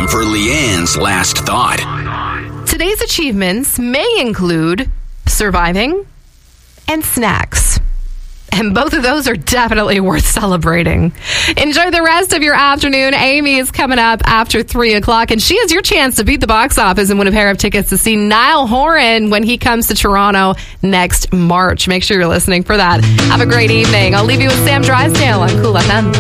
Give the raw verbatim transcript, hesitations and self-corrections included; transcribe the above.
time for Leanne's last thought. Today's achievements may include surviving and snacks. And both of those are definitely worth celebrating. Enjoy the rest of your afternoon. Amy is coming up after three o'clock, and she has your chance to beat the box office and win a pair of tickets to see Niall Horan when he comes to Toronto next March. Make sure you're listening for that. Have a great evening. I'll leave you with Sam Drysdale on Cool F M.